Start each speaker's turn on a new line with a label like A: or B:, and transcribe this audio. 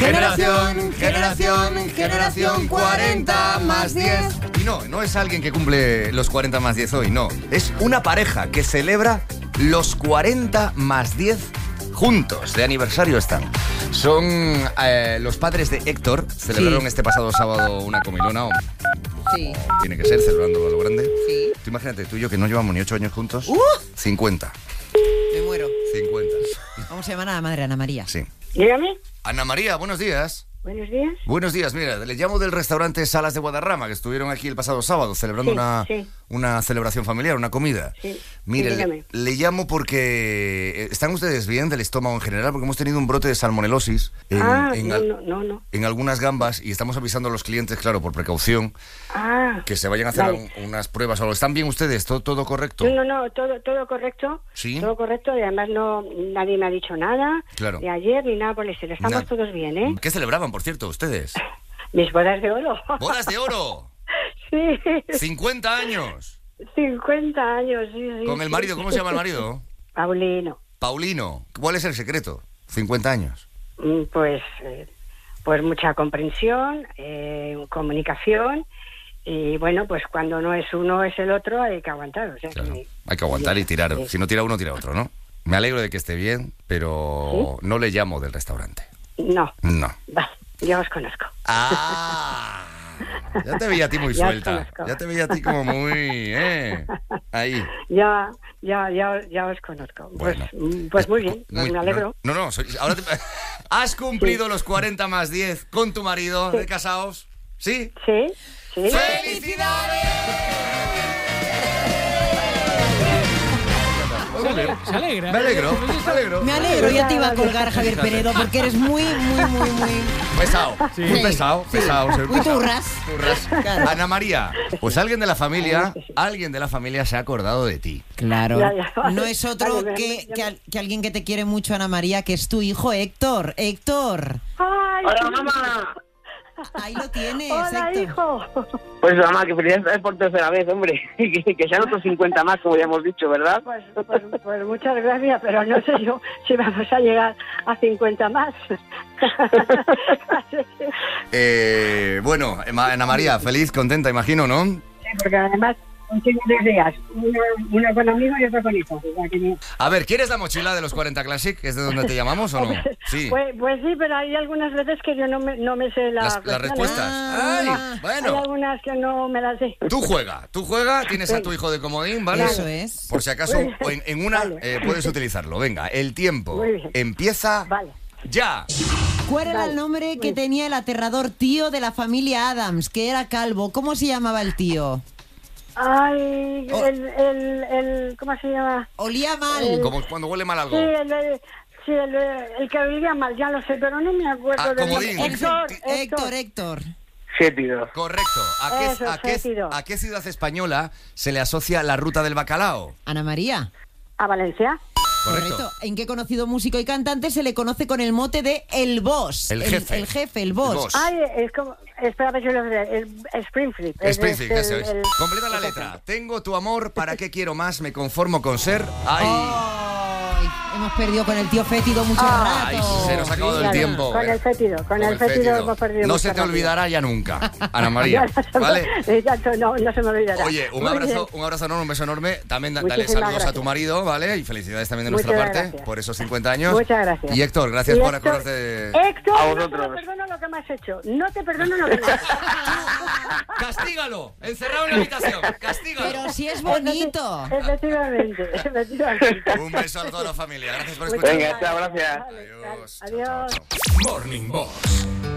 A: Generación 40 más 10. Y no es alguien que cumple los 40 más 10 hoy, no. Es una pareja que celebra los 40 más 10 juntos. De aniversario están. Son los padres de Héctor. Celebraron este pasado sábado una comilona.
B: Sí.
A: Tiene que ser, celebrándolo a lo grande.
B: Sí.
A: Tú imagínate, tú y yo que no llevamos ni 8 años juntos. 50.
B: Me muero.
A: 50.
B: ¿Cómo se llama la madre? Ana María.
A: Sí.
C: Dígame.
A: Ana María, buenos días.
C: Buenos días.
A: Buenos días, mira, le llamo del restaurante Salas de Guadarrama, que estuvieron aquí el pasado sábado celebrando una celebración familiar, una comida.
C: Sí.
A: Mire,
C: Dígame.
A: le llamo porque ¿están ustedes bien del estómago en general? Porque hemos tenido un brote de salmonelosis
C: No.
A: en algunas gambas y estamos avisando a los clientes, claro, por precaución, que se vayan a hacer unas pruebas o algo. ¿Están bien ustedes? ¿Todo correcto?
C: No, todo correcto.
A: ¿Sí?
C: Todo correcto y además nadie me ha dicho nada.
A: Claro.
C: De ayer ni nada por el estilo. Estamos todos bien, ¿eh?
A: ¿Qué celebraban, por cierto, ustedes?
C: Mis bodas de oro.
A: ¡Bodas de oro!
C: Sí.
A: 50 años.
C: 50 años, sí.
A: ¿Con el marido? ¿Cómo se llama el marido?
C: Paulino.
A: Paulino. ¿Cuál es el secreto? 50 años.
C: Pues mucha comprensión, comunicación y bueno, pues cuando no es uno es el otro hay que aguantar. O sea,
A: Claro, hay que aguantar y tirar.
C: Sí.
A: Si no tira uno, tira otro, ¿no? Me alegro de que esté bien, pero no le llamo del restaurante.
C: No.
A: No.
C: Yo os conozco.
A: ¡Ah! Ya te veía a ti muy
C: Ya
A: suelta.
C: conozco.
A: Ya te veía a ti como muy... Ahí.
C: Ya os conozco.
A: Bueno.
C: Pues muy bien, pues me alegro.
A: No, ahora ¿has cumplido los 40 más 10 con tu marido de casados? ¿Sí?
C: Sí.
A: ¡Felicidades!
D: Se alegra.
A: Me alegro.
B: Me alegro, ya te iba a colgar, Javier Penedo, porque eres muy
A: Pesado.
D: Sí.
A: Muy pesado.
B: muy turras. Claro.
A: Ana María, pues alguien de la familia se ha acordado de ti.
B: Claro.
C: Ya.
B: No es otro
C: Vale,
B: que alguien que te quiere mucho, Ana María, que es tu hijo Héctor. Héctor.
C: ¡Ay!
E: Hola, mamá.
B: Ahí lo tienes,
C: ¡Hola,
B: Héctor.
C: hijo!
E: Pues mamá, que felicidades por tercera vez, hombre. Que sean otros 50 más, como ya hemos dicho, ¿verdad?
C: Pues muchas gracias, pero no sé yo si vamos a llegar a 50 más.
A: Bueno, Ana María, feliz, contenta, imagino, ¿no?
C: Porque además tengo 2 días, una con amigos y otra con hijos. O sea que no.
A: A ver, ¿quieres la mochila de los 40 Classic? ¿Es de donde te llamamos o no? Sí.
C: Pues sí, pero hay algunas veces que yo no me sé
A: Las
C: cuestión,
A: respuestas.
B: Ah,
A: Ay,
C: Hay
A: bueno.
C: algunas que no me las sé.
A: Tú juega, tienes a tu hijo de comodín, ¿vale?
B: Eso es.
A: Por si acaso, en una
C: Vale.
A: puedes utilizarlo. Venga, el tiempo
C: Muy bien.
A: empieza
C: Vale.
A: ya.
B: ¿Cuál era el nombre que tenía el aterrador tío de la familia Adams, que era calvo? ¿Cómo se llamaba el tío?
C: Ay, ¿cómo se llama?
B: Olía mal.
A: Como cuando huele mal algo.
C: Sí, el que vivía mal, ya lo sé, pero no me acuerdo del
A: comodín.
C: nombre.
B: Héctor.
E: Fétido.
A: Correcto.
C: Eso, fétido.
A: ¿A qué ciudad española se le asocia la ruta del bacalao?
B: Ana María.
C: ¿A Valencia?
A: Correcto.
B: ¿En qué conocido músico y cantante se le conoce con el mote de El Boss?
A: El jefe.
B: El jefe, el boss.
A: El boss.
C: Ay, es como... Espera, a ver si lo sé. El Springfield.
A: Springfield, eso es. Completa la letra. Tengo tu amor, ¿para qué quiero más? Me conformo con ser... ¡Ay!
B: Ay, hemos perdido con el tío fétido mucho
A: ¡Ay!
B: rato.
A: Se nos ha acabado el
C: Claro,
A: tiempo.
C: con el fétido, con el fétido hemos perdido
A: No
C: mucho
A: se te
C: rápido.
A: olvidará ya nunca, Ana María. ¿Vale?
C: No se me olvidará.
A: Oye, un
C: Muy
A: abrazo
C: bien.
A: enorme, un beso enorme. También dale
C: Muchísimas
A: saludos a
C: gracias.
A: tu marido, ¿vale? Y felicidades también de nuestra
C: Muchas
A: parte
C: gracias.
A: por esos 50 años.
C: Muchas gracias.
A: Y Héctor, gracias
C: Y
A: por
C: Héctor-
A: acordarte de...
C: Héctor,
E: A
C: no
E: vosotros.
C: te perdono lo que me has hecho. No te perdono lo que me has hecho.
A: ¡Castígalo! Encerrado en la habitación. ¡Castígalo!
B: Pero si es bonito.
C: Efectivamente.
A: Un beso a toda la familia. Gracias por
C: Muchas
A: escuchar.
E: Venga, chao, gracias.
C: Vale,
A: Adiós.
C: Adiós.
A: Morning Boss